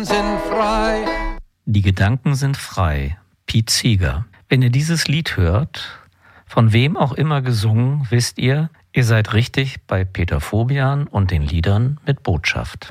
Gedanken sind frei. Die Gedanken sind frei. Pete Seeger. Wenn ihr dieses Lied hört, von wem auch immer gesungen, wisst ihr, ihr seid richtig bei Peter Fobian und den Liedern mit Botschaft.